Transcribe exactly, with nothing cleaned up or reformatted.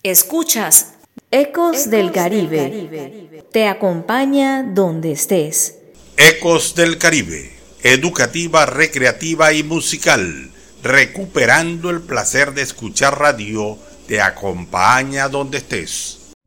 Escuchas Ecos del Caribe. Te acompaña donde estés. Ecos del Caribe, educativa, recreativa y musical, recuperando el placer de escuchar radio, te acompaña donde estés.